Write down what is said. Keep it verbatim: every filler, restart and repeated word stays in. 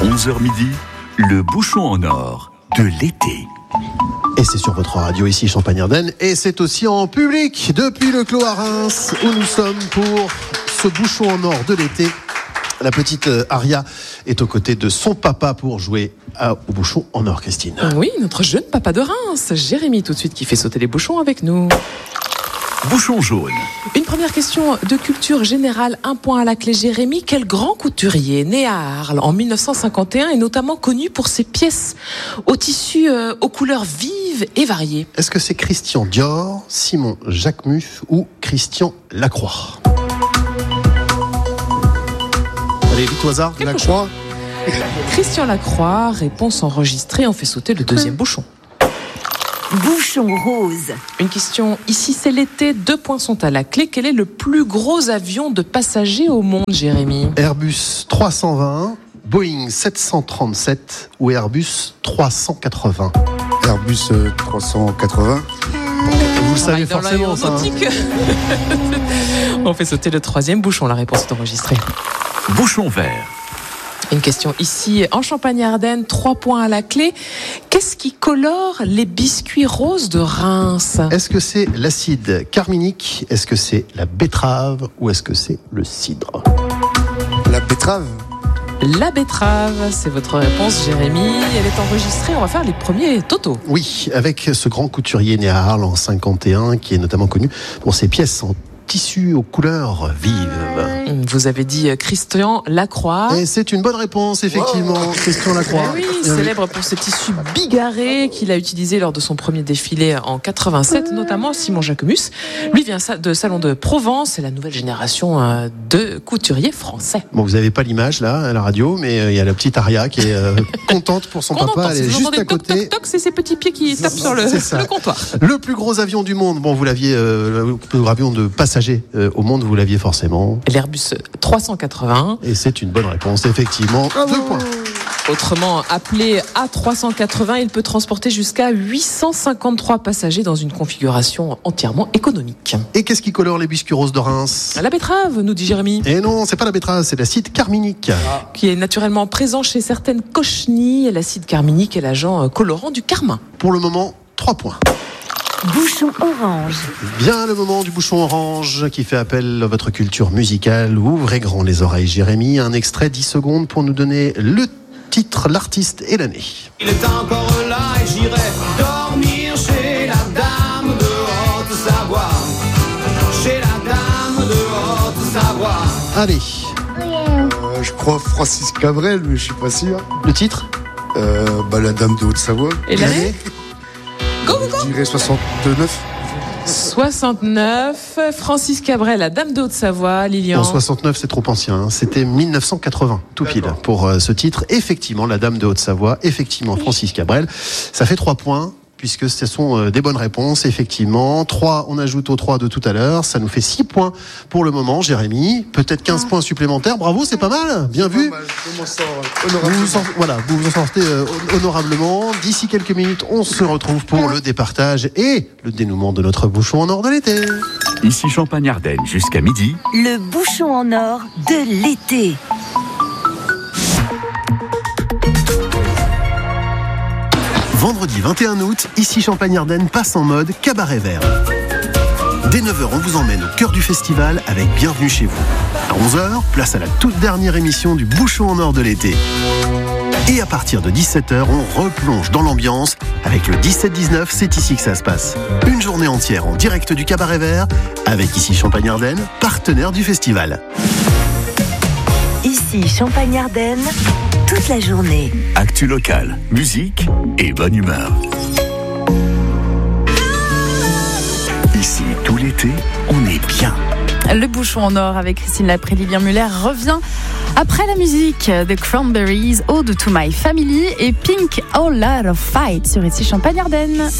onze heures midi, le bouchon en or de l'été. Et c'est sur votre radio ici Champagne-Ardenne, et c'est aussi en public depuis le Clos à Reims où nous sommes pour ce bouchon en or de l'été. La petite Aria est aux côtés de son papa pour jouer à, au bouchon en or, Christine. Oui, notre jeune papa de Reims, Jérémy, tout de suite, qui fait sauter les bouchons avec nous. Bouchon jaune. Une première question de culture générale, un point à la clé. Jérémy, quel grand couturier né à Arles en mille neuf cent cinquante et un est notamment connu pour ses pièces au tissu euh, aux couleurs vives et variées? Est-ce que c'est Christian Dior, Simon Jacquemus ou Christian Lacroix? Allez, vite au hasard, Quelque Lacroix. Christian Lacroix, réponse enregistrée, on fait sauter le deuxième bouchon. Bouchon rose. Une question, ici c'est l'été, deux points sont à la clé. Quel est le plus gros avion de passagers au monde, Jérémy? Airbus trois cent vingt, Boeing sept cent trente-sept ou Airbus trois cent quatre-vingts? Airbus euh, trois cent quatre-vingts. Vous le savez Dans forcément, ça. Hein. l'aéronautique. On fait sauter le troisième bouchon, la réponse est enregistrée. Bouchon vert. Une question ici en Champagne-Ardenne, trois points à la clé. Qu'est-ce qui colore les biscuits roses de Reims? Est-ce que c'est l'acide carminique? Est-ce que c'est la betterave? Ou est-ce que c'est le cidre? La betterave. La betterave, c'est votre réponse, Jérémy. Elle est enregistrée, on va faire les premiers totos. Oui, avec ce grand couturier né à Arles en cinquante et un, qui est notamment connu pour ses pièces en tissu aux couleurs vives. Vous avez dit Christian Lacroix. Et c'est une bonne réponse, effectivement, oh Christian Lacroix. Eh oui, célèbre pour ce tissu bigarré qu'il a utilisé lors de son premier défilé en quatre-vingt-sept, notamment Simon Jacquemus. Lui vient de Salon de Provence, c'est la nouvelle génération de couturiers français. Bon, vous n'avez pas l'image là à la radio, mais il y a la petite Aria qui est euh, contente pour son Qu'on papa. entend, Elle est vous juste entendez à toc, côté. toc, toc, c'est ses petits pieds qui tapent sur le, le comptoir. Le plus gros avion du monde, bon, vous l'aviez, euh, le plus gros avion de passagers euh, au monde, vous l'aviez forcément. L'Airbus trois cent quatre-vingts. Et c'est une bonne réponse, effectivement. Bravo. Deux points. Autrement appelé A trois cent quatre-vingts, il peut transporter jusqu'à huit cent cinquantre-trois passagers dans une configuration entièrement économique. Et qu'est-ce qui colore les biscuits roses de Reims? La betterave, nous dit Jérémy. Et non, c'est pas la betterave, c'est l'acide carminique. Ah. Qui est naturellement présent chez certaines cochenilles. L'acide carminique est l'agent colorant du carmin. Pour le moment, trois points. Bouchon orange. Bien le moment du bouchon orange qui fait appel à votre culture musicale. Ouvrez grand les oreilles, Jérémy. Un extrait, dix secondes pour nous donner le titre, l'artiste et l'année. Il est encore là et j'irai dormir chez la dame de Haute-Savoie. Chez la dame de Haute-Savoie. Allez. Euh, je crois Francis Cabrel, mais je suis pas sûr. Le titre euh, bah, La dame de Haute-Savoie. Et l'année? Go, go, go. Je dirais soixante-neuf. soixante-neuf, Francis Cabrel, la dame de Haute-Savoie, Lilian. En soixante-neuf, c'est trop ancien. Hein. C'était mille neuf cent quatre-vingts, tout pile, D'accord. pour euh, ce titre. Effectivement, la dame de Haute-Savoie. Effectivement, Francis Cabrel. Ça fait trois points, puisque ce sont euh, des bonnes réponses, effectivement. trois, on ajoute aux trois de tout à l'heure. Ça nous fait six points pour le moment, Jérémy. Peut-être quinze points supplémentaires. Bravo, c'est pas mal. Bien vu. Pas mal. Je m'en sors, euh, Vous honorablement. vous en, voilà, vous vous en sortez euh, honorablement. D'ici quelques minutes, on se retrouve pour le départage et le dénouement de notre bouchon en or de l'été. Ici Champagne-Ardenne jusqu'à midi. Le bouchon en or de l'été. Vendredi vingt et un août, ici Champagne-Ardenne passe en mode cabaret vert. Dès neuf heures, on vous emmène au cœur du festival avec Bienvenue chez vous. À onze heures, place à la toute dernière émission du bouchon en or de l'été. Et à partir de dix-sept heures, on replonge dans l'ambiance avec le dix-sept dix-neuf, c'est ici que ça se passe. Une journée entière en direct du cabaret vert avec ici Champagne-Ardenne, partenaire du festival. Ici Champagne-Ardenne, toute la journée. Actu locale, musique et bonne humeur. Ici, tout l'été, on est bien. Le bouchon en or avec Christine Lapré, Lilian Muller revient après la musique de Cranberries, Ode to My Family et Pink, A Lot of Fight sur ici Champagne-Ardenne.